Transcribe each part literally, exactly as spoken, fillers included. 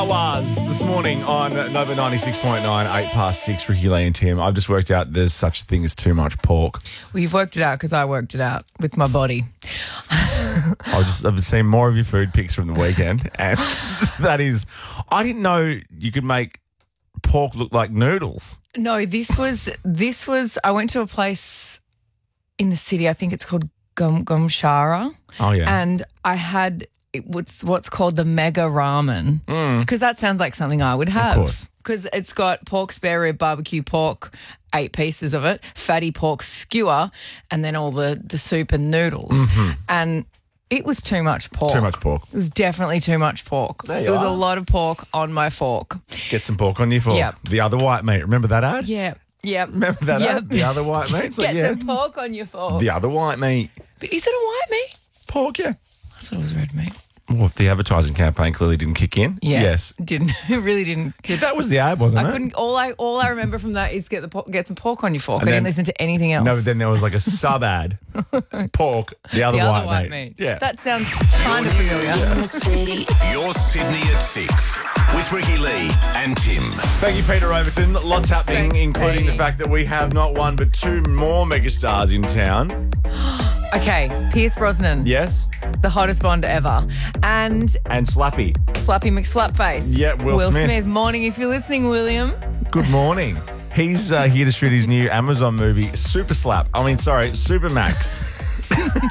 Was this morning on Nova ninety-six point nine, eight past six, Ricky Lee and Tim. I've just worked out there's such a thing as too much pork. Well, you've worked it out because I worked it out with my body. I've just I've seen more of your food pics from the weekend, and that is, I didn't know you could make pork look like noodles. No, this was, this was, I went to a place in the city, I think it's called Gum Gumshara. Oh, yeah. And I had it, what's, what's called the mega ramen because that sounds like something I would have. Of course. Because it's got pork spare rib, barbecue pork, eight pieces of it, fatty pork skewer, and then all the, the soup and noodles. Mm-hmm. And it was too much pork. Too much pork. It was definitely too much pork. There you It was are. a lot of pork on my fork. Get some pork on your fork. Yep. The other white meat. Remember that ad? Yeah. Yep. Remember that Yep. ad? The other white meat? It's like, Get yeah. some pork on your fork. The other white meat. But is it a white meat? Pork, yeah. I thought it was red meat. Well, the advertising campaign clearly didn't kick in. Yeah. Yes. Didn't. It really didn't. Yeah, that was the ad, wasn't I it? couldn't. All I all I remember from that is get the por- get some pork on your fork. And I didn't then- listen to anything else. No, but then there was like a sub ad. Pork, the other, the white, other white meat. meat. Yeah. That sounds kind of familiar. You're Sydney at six with Ricky Lee and Tim. Thank you, Peter Overton. Lots happening, Thanks, including the Petey. fact that we have not one but two more megastars in town. Okay, Pierce Brosnan, Yes, the hottest Bond ever, and and Slappy. Slappy McSlapface. Yeah, Will Smith. Smith. Morning, if you're listening, William. Good morning. He's uh, here to shoot his new Amazon movie, Super Slap. I mean, sorry, Super Max.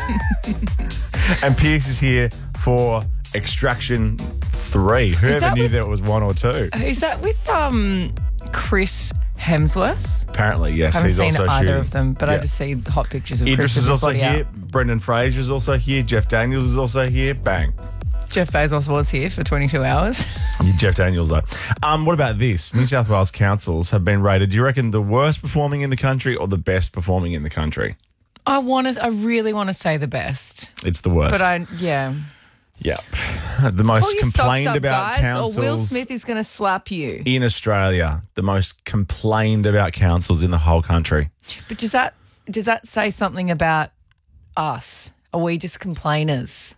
And Pierce is here for Extraction three. Whoever that knew with- there was one or two? Is that with um Chris Hemsworth? Apparently, yes. I haven't he's seen also either shooting. of them, but I Yeah. just see hot pictures of Idris Chris with is his also body here. out. Brendan Fraser is also here. Jeff Daniels is also here. Bang. Jeff Bezos was here for twenty-two hours. Jeff Daniels, though. Um, what about this? New South Wales councils have been rated, do you reckon, the worst performing in the country or the best performing in the country? I want to. I really want to say the best, It's the worst. but I yeah. Yep. The most Pull your complained socks up, about guys, councils or Will Smith is going to slap you. in Australia. The most complained about councils in the whole country. But does that does that say something about us? Are we just complainers?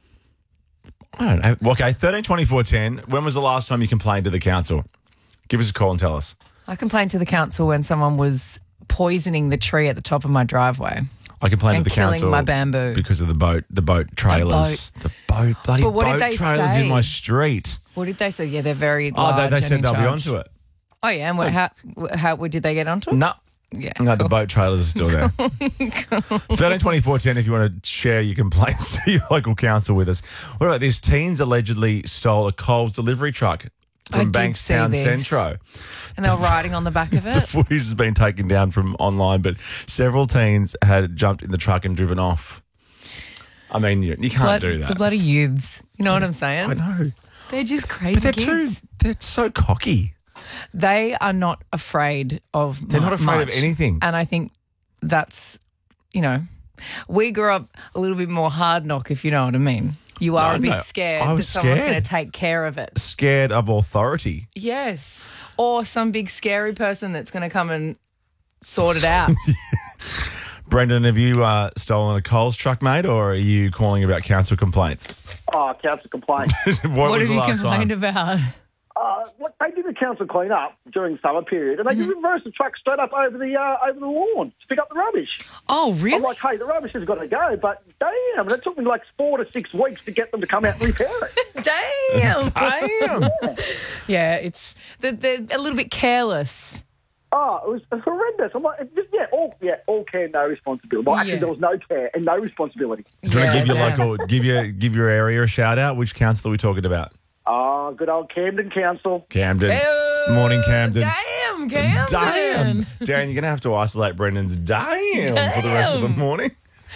I don't know. Well, okay, thirteen twenty-four ten. When was the last time you complained to the council? Give us a call and tell us. I complained to the council when someone was poisoning the tree at the top of my driveway. I complained And to the killing council my bamboo. because of the boat, the boat trailers, the boat, bloody But what did boat they trailers say? in my street. What did they say? Yeah, they're very Oh, large they, they and said in they'll be charge. onto it. Oh yeah, and what, how how did they get onto it? No, Yeah, no, the cool. boat trailers are still there. Thirteen twenty four ten. If you want to share your complaints to your local council with us. What about this? Teens allegedly stole a Coles delivery truck I from did see Bankstown this. Centro. And they were riding on the back of The it. footage has been taken down from online, but several teens had jumped in the truck and driven off. I mean, you, you can't Blood- do that. The bloody youths. You know what I'm saying? I know, They're just crazy but they're kids. too. They're so cocky. They are not afraid of They're not mu- afraid of much. anything. And I think that's, you know, we grew up a little bit more hard knock, if you know what I mean. You are No, a bit no, scared I that was someone's scared. going to take care of it. Scared of authority. Yes. Or some big scary person that's going to come and sort it out. Brendan, have you uh, stolen a Coles truck, mate, or are you calling about council complaints? Oh, council complaint. what what was have the you last complained time? about? uh, what, they did the council clean up during summer period, and they Mm-hmm. reversed the truck straight up over the uh, over the lawn to pick up the rubbish. Oh, really? I'm like, hey, the rubbish has got to go, but damn, and it took me like four to six weeks to get them to come out and repair it. Damn. Damn. Yeah, it's they're, they're a little bit careless. Oh, it was horrendous. I'm like, it just, yeah, all yeah, all care, no responsibility. Well, actually, Yeah. there was no care and no responsibility. Do you want to Yeah, give your damn. local, give your give your area a shout out? Which council are we talking about? Oh, good old Camden Council. Camden. Ew, Morning, Camden. Damn, Camden. Damn. Dan, you're going to have to isolate Brendan's damn, for the rest of the Damn. morning.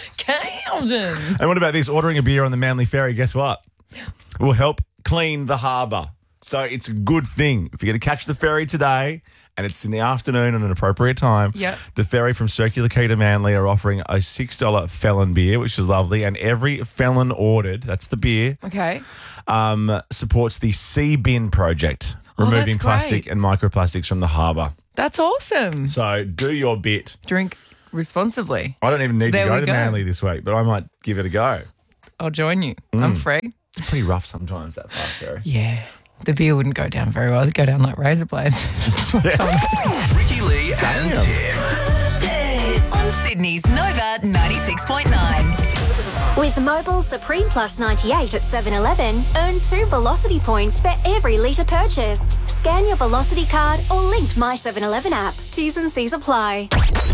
Camden. And what about this? Ordering a beer on the Manly Ferry, guess what? Will help clean the harbour. So it's a good thing. If you're going to catch the ferry today and it's in the afternoon at an appropriate time, Yep. the ferry from Circular Quay to Manly are offering a six dollars Felon beer, which is lovely. And every Felon ordered, that's the beer, Okay. um, supports the Sea Bin project, Oh, removing that's plastic great. and microplastics from the harbour. That's awesome. So do your bit. Drink responsibly. I don't even need There to go we to go. Manly this week, but I might give it a go. I'll join you. Mm. I'm free. It's pretty rough sometimes, that fast ferry. Yeah. the beer wouldn't go down very well. It'd go down like razor blades. Ricky Lee and Tim. On Sydney's Nova ninety-six point nine. With Mobile Supreme Plus ninety-eight at seven eleven, earn two Velocity points for every litre purchased. Scan your Velocity card or linked My seven eleven app. T's and C's apply.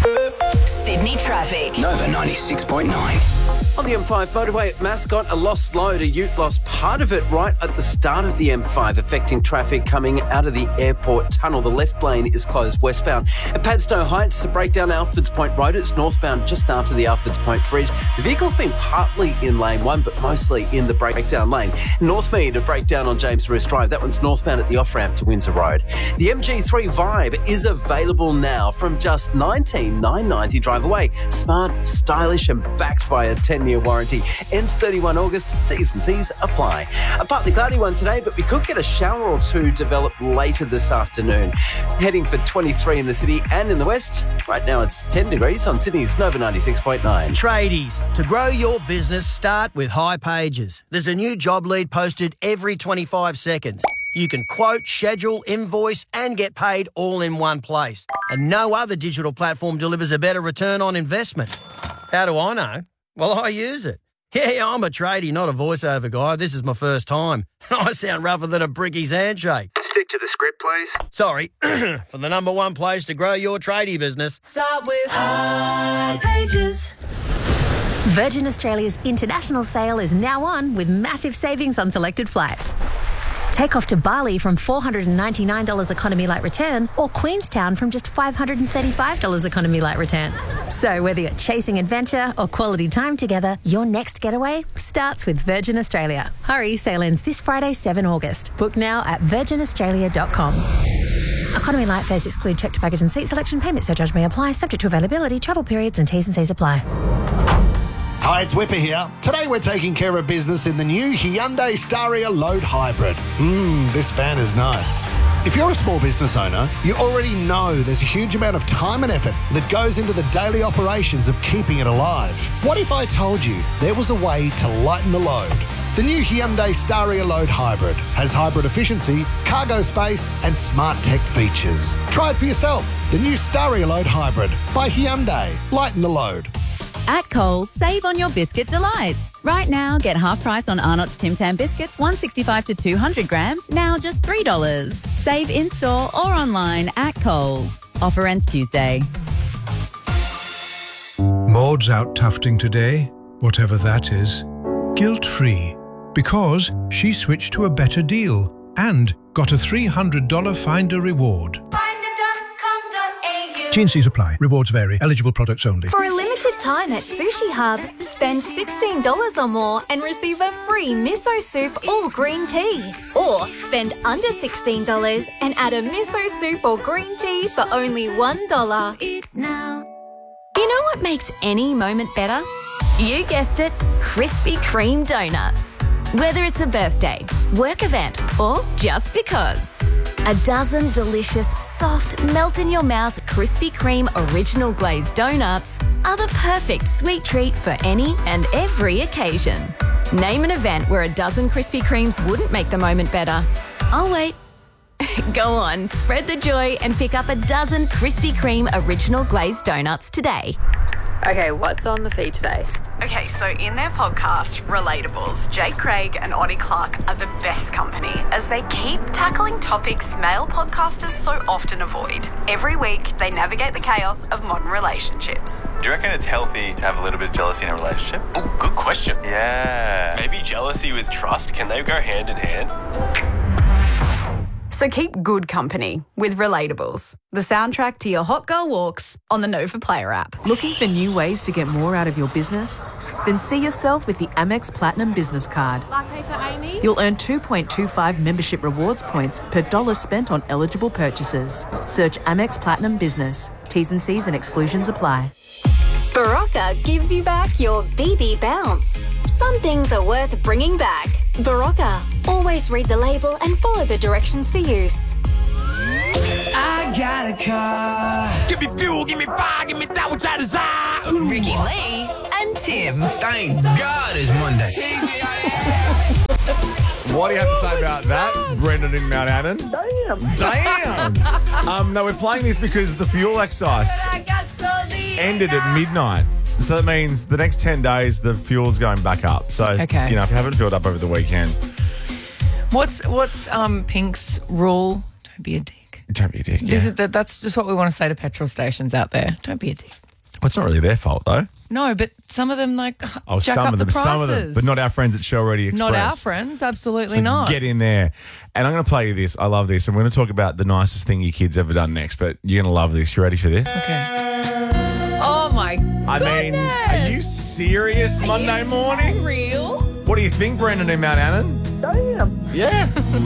Sydney traffic. Nova ninety-six point nine. On the M five motorway at Mascot, a lost load. A ute lost part of it right at the start of the M five, affecting traffic coming out of the airport tunnel. The left lane is closed westbound. At Padstow Heights, a breakdown Alfords Point Road. It's northbound just after the Alfords Point Bridge. The vehicle's been partly in lane one, but mostly in the breakdown lane. Northmead, a breakdown on James Roos Drive. That one's northbound at the off-ramp to Windsor Road. The M G three Vibe is available now from just nineteen thousand nine hundred ninety dollars drive away. Smart, stylish and backed by a ten-year warranty. Ends thirty-first August. T's and C's apply. A partly cloudy one today, but we could get a shower or two develop later this afternoon. Heading for twenty-three in the city and in the west. Right now it's ten degrees on Sydney's Nova ninety-six point nine. Tradies, to grow your business, start with High Pages. There's a new job lead posted every twenty-five seconds. You can quote, schedule, invoice and get paid all in one place. And no other digital platform delivers a better return on investment. How do I know? Well, I use it. Yeah, I'm a tradie, not a voiceover guy. This is my first time. I sound rougher than a bricky's handshake. Stick to the script, please. Sorry, for the number one place to grow your tradie business. Start with High Pages. Virgin Australia's international sale is now on with massive savings on selected flights. Take off to Bali from four hundred ninety-nine dollars economy light return or Queenstown from just five hundred thirty-five dollars economy light return. So whether you're chasing adventure or quality time together, your next getaway starts with Virgin Australia. Hurry, sale ends this Friday, seventh of August. Book now at virgin australia dot com. Economy light fares exclude checked baggage and seat selection. Payment surcharge may apply, subject to availability, travel periods and T's and C's apply. Hi, it's Whipper here. Today we're taking care of business in the new Hyundai Staria Load Hybrid. Mmm, this van is nice. If you're a small business owner, you already know there's a huge amount of time and effort that goes into the daily operations of keeping it alive. What if I told you there was a way to lighten the load? The new Hyundai Staria Load Hybrid has hybrid efficiency, cargo space and smart tech features. Try it for yourself. The new Staria Load Hybrid by Hyundai. Lighten the load. At Coles, save on your biscuit delights. Right now, get half price on Arnott's Tim Tam biscuits, one sixty-five to two hundred grams, now just three dollars. Save in-store or online at Coles. Offer ends Tuesday. Maud's out tufting today, whatever that is, guilt-free, because she switched to a better deal and got a three hundred dollars Finder reward. T and C's apply. Rewards vary. Eligible products only. For a limited time at Sushi Hub, spend sixteen dollars or more and receive a free miso soup or green tea. Or spend under sixteen dollars and add a miso soup or green tea for only one dollar. You know what makes any moment better? You guessed it, Krispy Kreme donuts. Whether it's a birthday, work event, or just because. A dozen delicious, soft, melt-in-your-mouth Krispy Kreme original glazed donuts are the perfect sweet treat for any and every occasion. Name an event where a dozen Krispy Kremes wouldn't make the moment better. I'll wait. Go on, spread the joy and pick up a dozen Krispy Kreme original glazed donuts today. Okay, what's on the feed today? Okay, so in their podcast, Relatables, Jake Craig and Oddie Clark are the best company as they keep tackling topics male podcasters so often avoid. Every week, they navigate the chaos of modern relationships. Do you reckon it's healthy to have a little bit of jealousy in a relationship? Oh, good question. Yeah. Maybe jealousy with trust, can they go hand in hand? So keep good company with Relatables, the soundtrack to your hot girl walks on the Nova Player app. Looking for new ways to get more out of your business? Then see yourself with the Amex Platinum Business Card. Latte for Amy? You'll earn two point two five membership rewards points per dollar spent on eligible purchases. Search Amex Platinum Business. T's and C's and exclusions apply. Barocca gives you back your B B bounce. Some things are worth bringing back. Barocca. Always read the label and follow the directions for use. I got a car. Give me fuel, give me fire, give me that which I desire. Ricky Lee and Tim. Thank God it's Monday. What do you have to say about that, Brendan in Mount Annan? Damn. Damn. um, no, we're playing this because the fuel excise ended at midnight. So that means the next ten days, the fuel's going back up. So, Okay. you know, if you haven't filled up over the weekend, What's what's um Pink's rule? Don't be a dick. don't be a dick. This Yeah. is the, that's just what we want to say to petrol stations out there. Don't be a dick. Well, it's not really their fault, though. No, but some of them like Oh, jack some up of them, the prices. some of them, but not our friends at Shell Ready Express. Not our friends, absolutely So not. get in there. And I'm going to play you this. I love this. And we're going to talk about the nicest thing your kid's ever done next, but you're going to love this. You ready for this? Okay. Oh my I mean, are you serious Monday morning? Real? What do you think, Brendan in Mount Annan? Damn. Yeah.